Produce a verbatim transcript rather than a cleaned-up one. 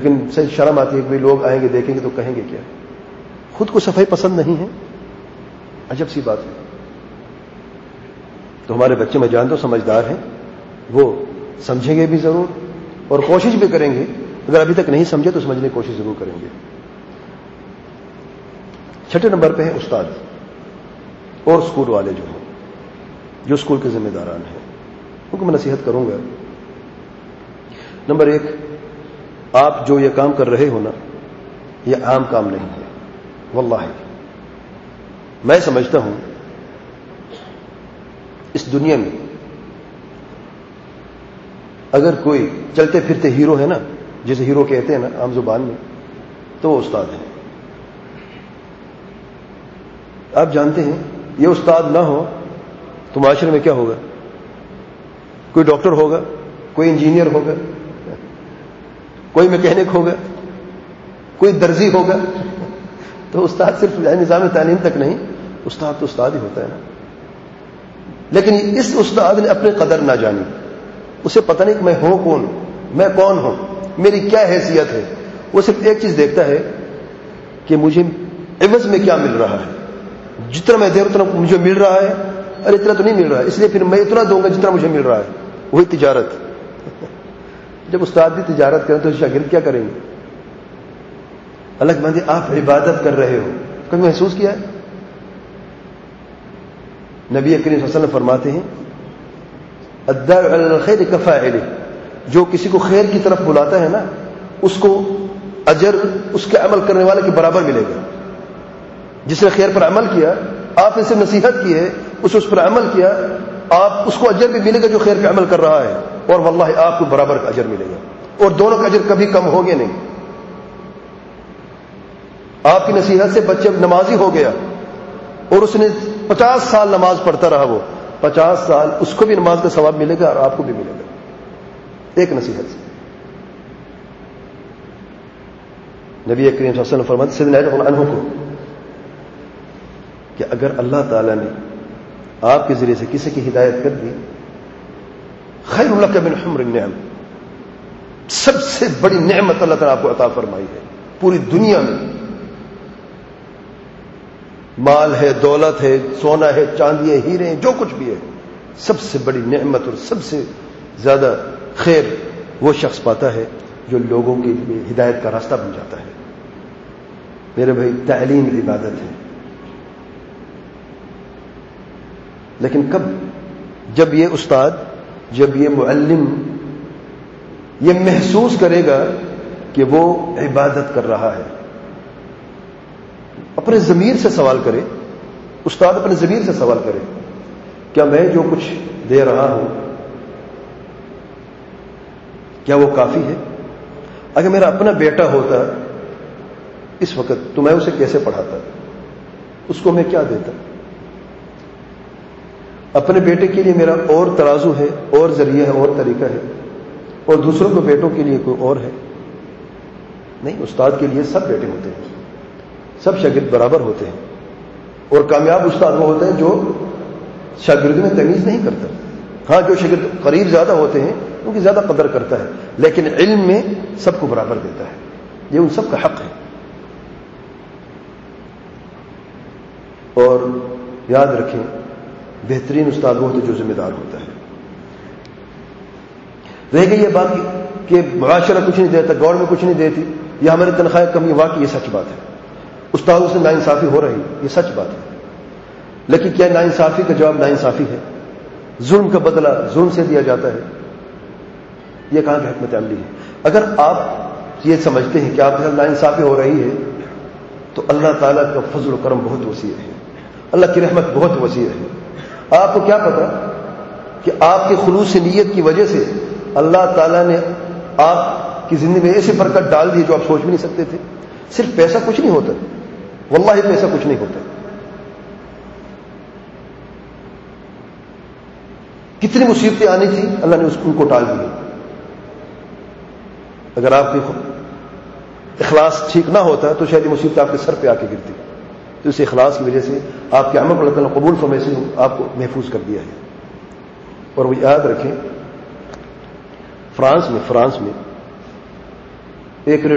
لیکن صحیح شرم آتی ہے کہ لوگ آئیں گے دیکھیں گے تو کہیں گے کیا. خود کو صفائی پسند نہیں ہے, عجب سی بات ہے. تو ہمارے بچے میں جانتا ہوں سمجھدار ہیں, وہ سمجھیں گے بھی ضرور اور کوشش بھی کریں گے. اگر ابھی تک نہیں سمجھے تو سمجھنے کی کوشش ضرور کریں گے. چھٹے نمبر پہ ہے استاد اور اسکول والے جو ہیں, جو اسکول کے ذمہ داران ہیں, ان کو میں نصیحت کروں گا. نمبر ایک, آپ جو یہ کام کر رہے ہو نا, یہ عام کام نہیں ہے. واللہ میں سمجھتا ہوں اس دنیا میں اگر کوئی چلتے پھرتے ہیرو ہے نا, جسے ہیرو کہتے ہیں نا عام زبان میں, تو وہ استاد ہیں. آپ جانتے ہیں یہ استاد نہ ہو تو معاشرے میں کیا ہوگا؟ کوئی ڈاکٹر ہوگا, کوئی انجینئر ہوگا, کوئی میکینک ہوگا, کوئی درزی ہوگا. تو استاد صرف نظام تعلیم تک نہیں, استاد تو استاد ہی ہوتا ہے نا. لیکن اس استاد نے اپنی قدر نہ جانی. اسے پتہ نہیں کہ میں ہوں کون, میں کون ہوں, میری کیا حیثیت ہے. وہ صرف ایک چیز دیکھتا ہے کہ مجھے عوض میں کیا مل رہا ہے. جتنا میں دے اتنا مجھے مل رہا ہے, ارے اتنا تو نہیں مل رہا ہے, اس لیے پھر میں اتنا دوں گا جتنا مجھے مل رہا ہے. وہی تجارت. جب استاد بھی تجارت کریں تو شاگرد کیا کریں گے؟ الگ بندی آپ عبادت کر رہے ہو, کبھی محسوس کیا ہے؟ نبی کریم صلی اللہ علیہ وسلم فرماتے ہیں الداعی علی الخیر کفاعلہ, جو کسی کو خیر کی طرف بلاتا ہے نا, اس کو اجر اس کے عمل کرنے والے کے برابر ملے گا. جس نے خیر پر عمل کیا, آپ نے صرف نصیحت کی ہے, اس اس پر عمل کیا, آپ اس کو اجر بھی ملے گا جو خیر پہ عمل کر رہا ہے, اور واللہ آپ کو برابر کا اجر ملے گا, اور دونوں کا اجر کبھی کم ہوگے نہیں. آپ کی نصیحت سے بچے نمازی ہو گیا اور اس نے پچاس سال نماز پڑھتا رہا, وہ پچاس سال اس کو بھی نماز کا ثواب ملے گا اور آپ کو بھی ملے گا, ایک نصیحت سے. نبی کریم صلی اللہ علیہ وسلم فرماتے سیدنا عمر عنہ کو کہ اگر اللہ تعالیٰ نے آپ کے ذریعے سے کسی کی ہدایت کر دی, خیر لک من حمر النعم, سب سے بڑی نعمت اللہ تعالیٰ آپ کو عطا فرمائی ہے پوری دنیا میں. مال ہے, دولت ہے, سونا ہے, چاندی ہے, ہیرے ہیں, جو کچھ بھی ہے, سب سے بڑی نعمت اور سب سے زیادہ خیر وہ شخص پاتا ہے جو لوگوں کے لیے ہدایت کا راستہ بن جاتا ہے. میرے بھائی, تعلیم عبادت ہے, لیکن کب؟ جب یہ استاد, جب یہ معلم یہ محسوس کرے گا کہ وہ عبادت کر رہا ہے. اپنے ضمیر سے سوال کرے, استاد اپنے ضمیر سے سوال کرے, کیا میں جو کچھ دے رہا ہوں کیا وہ کافی ہے؟ اگر میرا اپنا بیٹا ہوتا اس وقت تو میں اسے کیسے پڑھاتا, اس کو میں کیا دیتا؟ اپنے بیٹے کے لیے میرا اور ترازو ہے, اور ذریعہ ہے, اور طریقہ ہے, اور دوسروں کے بیٹوں کے لیے کوئی اور ہے نہیں. استاد کے لیے سب بیٹے ہوتے ہیں, سب شاگرد برابر ہوتے ہیں, اور کامیاب استاد وہ ہوتے ہیں جو شاگرد میں تمیز نہیں کرتا. ہاں, جو شاگرد قریب زیادہ ہوتے ہیں ان کی زیادہ قدر کرتا ہے, لیکن علم میں سب کو برابر دیتا ہے. یہ ان سب کا حق ہے. اور یاد رکھیں, بہترین استاد وہ ہوتا ہے جو ذمہ دار ہوتا ہے. رہ گئی یہ بات کہ معاشرہ کچھ نہیں دیتا, گورنمنٹ کچھ نہیں دیتی, یا ہماری تنخواہیں کمی, واقعی یہ سچ بات ہے. استادوں سے ناانصافی ہو رہی, یہ سچ بات ہے. لیکن کیا ناانصافی کا جواب ناانصافی ہے؟ ظلم کا بدلہ ظلم سے دیا جاتا ہے. یہ کہاں کی حکمت عملی ہے؟ اگر آپ یہ سمجھتے ہیں کہ آپ کے ساتھ ناانصافی ہو رہی ہے تو اللہ تعالیٰ کا فضل و کرم بہت وسیع ہے, اللہ کی رحمت بہت وسیع ہے. آپ کو کیا پتا کہ آپ کے خلوص نیت کی وجہ سے اللہ تعالیٰ نے آپ کی زندگی میں ایسی برکت ڈال دی جو آپ سوچ بھی نہیں سکتے تھے. صرف پیسہ کچھ نہیں ہوتا, واللہ پیسہ کچھ نہیں ہوتا. کتنی مصیبتیں آنی تھی اللہ نے اس کو ٹال دی. اگر آپ کی اخلاص ٹھیک نہ ہوتا تو شاید یہ مصیبت آپ کے سر پہ آ کے گرتی. تو اس اخلاص کی وجہ سے آپ کے عمل پر اللہ تعالیٰ قبول فرمائے سے آپ کو محفوظ کر دیا ہے. اور وہ یاد رکھیں, فرانس میں فرانس میں ایک